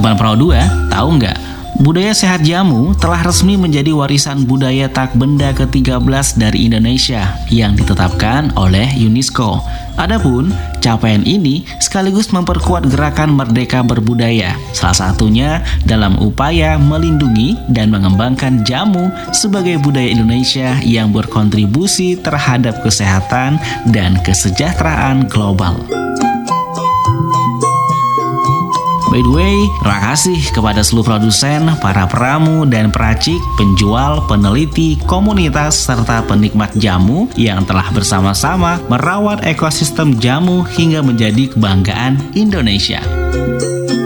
Sobat Pro 2, tahu nggak? Budaya sehat jamu telah resmi menjadi warisan budaya tak benda ke-13 dari Indonesia yang ditetapkan oleh UNESCO. Adapun capaian ini sekaligus memperkuat gerakan Merdeka Berbudaya, salah satunya dalam upaya melindungi dan mengembangkan jamu sebagai budaya Indonesia yang berkontribusi terhadap kesehatan dan kesejahteraan global. By the way, terima kasih kepada seluruh produsen, para peramu dan peracik, penjual, peneliti, komunitas, serta penikmat jamu yang telah bersama-sama merawat ekosistem jamu hingga menjadi kebanggaan Indonesia.